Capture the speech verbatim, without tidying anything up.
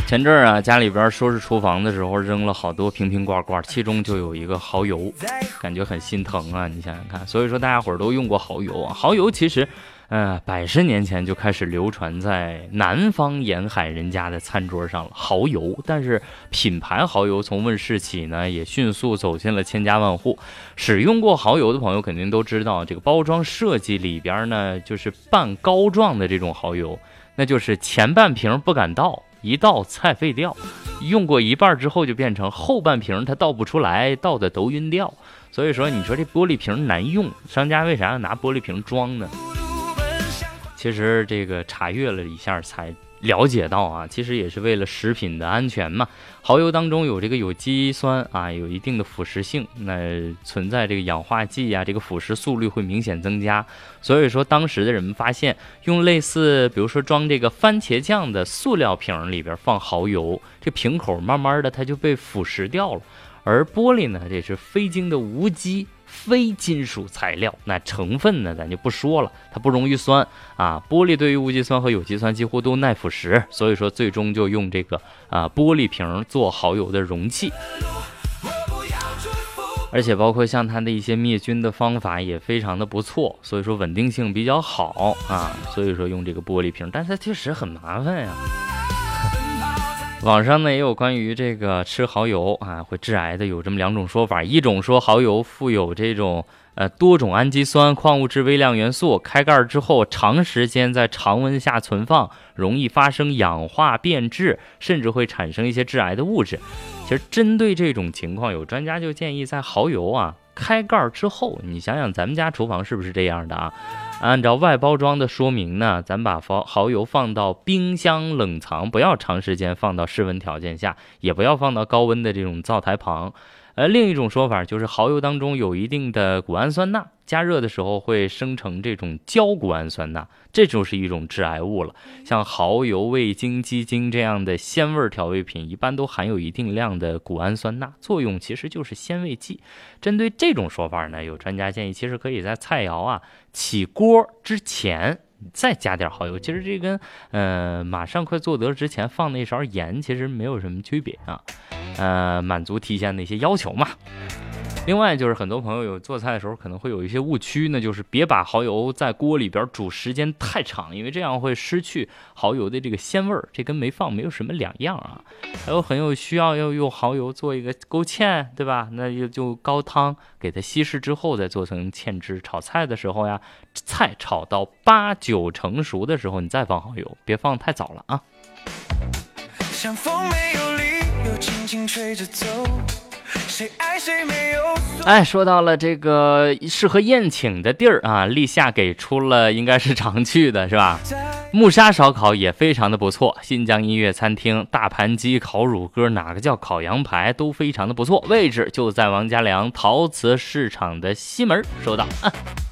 前阵儿啊，家里边收拾厨房的时候扔了好多瓶瓶罐罐，其中就有一个蚝油，感觉很心疼啊！你想想看，所以说大家伙儿都用过蚝油啊。蚝油其实，呃，百十年前就开始流传在南方沿海人家的餐桌上了。蚝油，但是品牌蚝油从问世起呢，也迅速走进了千家万户。使用过蚝油的朋友肯定都知道，这个包装设计里边呢，就是半膏状的这种蚝油，那就是前半瓶不敢倒。一倒菜废掉，用过一半之后就变成后半瓶它倒不出来，倒的都晕掉。所以说你说这玻璃瓶难用，商家为啥要拿玻璃瓶装呢？其实这个查阅了一下才了解到啊，其实也是为了食品的安全嘛。蚝油当中有这个有机酸啊，有一定的腐蚀性，那存在这个氧化剂啊，这个腐蚀速率会明显增加。所以说当时的人们发现，用类似比如说装这个番茄酱的塑料瓶里边放蚝油，这瓶口慢慢的它就被腐蚀掉了。而玻璃呢，这是非晶的无机非金属材料，那成分呢咱就不说了，它不容易酸啊。玻璃对于无机酸和有机酸几乎都耐腐蚀，所以说最终就用这个啊玻璃瓶做蚝油的容器。而且包括像它的一些灭菌的方法也非常的不错，所以说稳定性比较好啊，所以说用这个玻璃瓶，但是它确实很麻烦呀。网上呢也有关于这个吃蚝油啊会致癌的有这么两种说法，一种说蚝油富有这种呃多种氨基酸、矿物质、微量元素，开盖之后长时间在常温下存放，容易发生氧化变质，甚至会产生一些致癌的物质。其实针对这种情况，有专家就建议在蚝油啊开盖之后，你想想咱们家厨房是不是这样的啊？按照外包装的说明呢，咱把蚝油放到冰箱冷藏，不要长时间放到室温条件下，也不要放到高温的这种灶台旁。呃，另一种说法就是蚝油当中有一定的谷氨酸钠，加热的时候会生成这种焦谷氨酸钠，这就是一种致癌物了。像蚝油、味精、鸡精这样的鲜味调味品，一般都含有一定量的谷氨酸钠，作用其实就是鲜味剂。针对这种说法呢，有专家建议，其实可以在菜肴啊起锅之前再加点蚝油，其实这跟呃马上快做得之前放那勺盐其实没有什么区别啊，呃满足提前的一些要求嘛。另外就是很多朋友有做菜的时候可能会有一些误区，那就是别把蚝油在锅里边煮时间太长，因为这样会失去蚝油的这个鲜味儿，这跟没放没有什么两样啊。还有很有需要要用蚝油做一个勾芡，对吧？那就就高汤给它稀释之后再做成芡汁，炒菜的时候呀，菜炒到八九成熟的时候你再放蚝油，别放太早了啊。像风没有理由轻轻吹着走，谁爱谁没有。哎，说到了这个适合宴请的地儿啊，立夏给出了应该是常去的是吧？木沙烧烤也非常的不错，新疆音乐餐厅、大盘鸡、烤乳鸽，哪个叫烤羊排都非常的不错，位置就在王家梁陶瓷市场的西门。收到。啊